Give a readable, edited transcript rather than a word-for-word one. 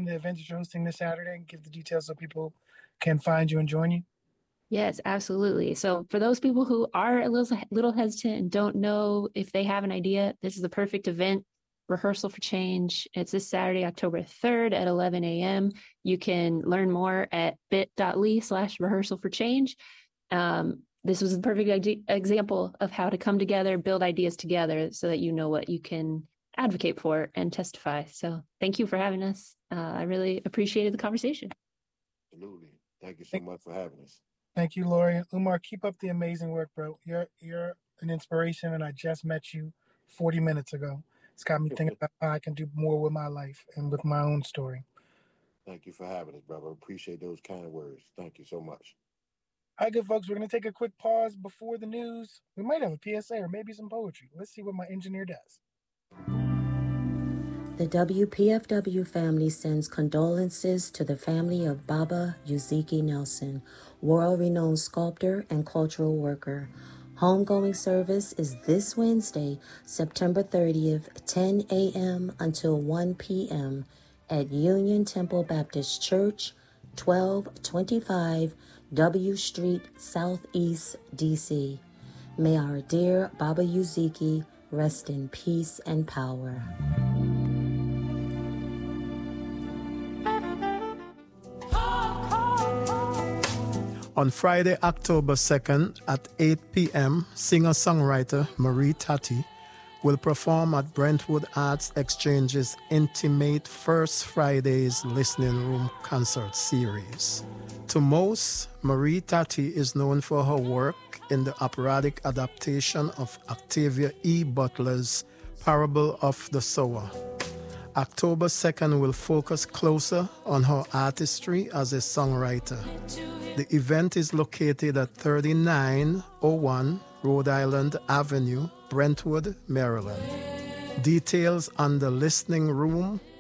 on the event that you're hosting this Saturday and give the details so people can find you and join you? Yes, absolutely. So for those people who are a little hesitant and don't know if they have an idea, this is the perfect event. Rehearsal for Change. It's this Saturday, October 3rd at 11 a.m. You can learn more at bit.ly/rehearsal for change. This was the perfect example of how to come together, build ideas together so that you know what you can advocate for and testify. So thank you for having us. I really appreciated the conversation. Absolutely. Thank you so much for having us. Thank you, Lori. Umar, keep up the amazing work, bro. You're an inspiration, and I just met you 40 minutes ago. It's got me thinking about how I can do more with my life and with my own story. Thank you for having us, brother. Appreciate those kind words. Thank you so much. All right, good folks. We're going to take a quick pause before the news. We might have a PSA or maybe some poetry. Let's see what my engineer does. The WPFW family sends condolences to the family of Baba Uziki Nelson, world-renowned sculptor and cultural worker. Homegoing service is this Wednesday, September 30th, 10 a.m. until 1 p.m. at Union Temple Baptist Church, 1225 W Street, Southeast, D.C. May our dear Baba Uziki rest in peace and power. On Friday, October 2nd at 8 p.m., singer-songwriter Marie Tati will perform at Brentwood Arts Exchange's Intimate First Friday's Listening Room Concert Series. To most, Marie Tati is known for her work in the operatic adaptation of Octavia E. Butler's Parable of the Sower. October 2nd will focus closer on her artistry as a songwriter. The event is located at 3901 Rhode Island Avenue, Brentwood, Maryland. Details on the listening room